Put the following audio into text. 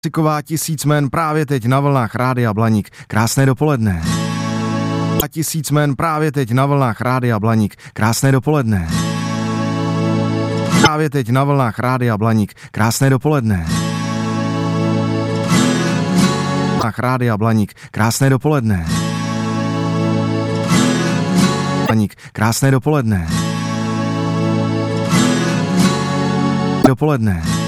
Ciková Tisícmen právě teď na vlnách Rádia Blaník. Krásné dopoledne. Tisícmen právě teď na vlnách Rádia Blaník. Krásné dopoledne. Právě teď na vlnách Rádia Blaník. Krásné dopoledne. Rádia Blaník. Krásné dopoledne. Blaník. Krásné dopoledne. Dopoledne.